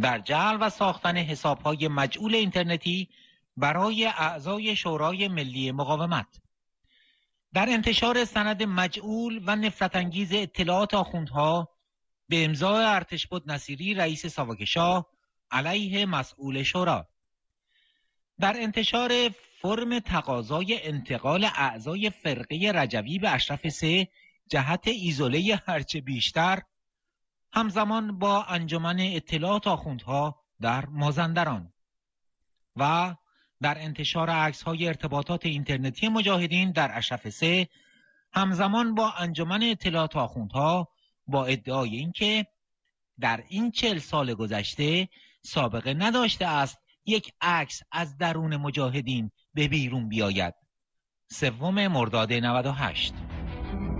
در جعل و ساختن حساب‌های مجعول اینترنتی برای اعضای شورای ملی مقاومت، در انتشار سند مجعول و نفرت‌انگیز اطلاعات آخوندها به امضای ارتشبد نصیری رئیس ساواک علیه مسئول شورا، در انتشار فرم تقاضای انتقال اعضای فرقه رجوی به اشرف سه جهت ایزوله هرچه بیشتر همزمان با انجمن اطلاعات آخوندها در مازندران، و در انتشار عکس‌های ارتباطات اینترنتی مجاهدین در اشرف سه همزمان با انجمن اطلاعات آخوندها با ادعای اینکه در این 40 سال گذشته سابقه نداشته است یک عکس از درون مجاهدین به بیرون بیاید. 3 مرداد 98.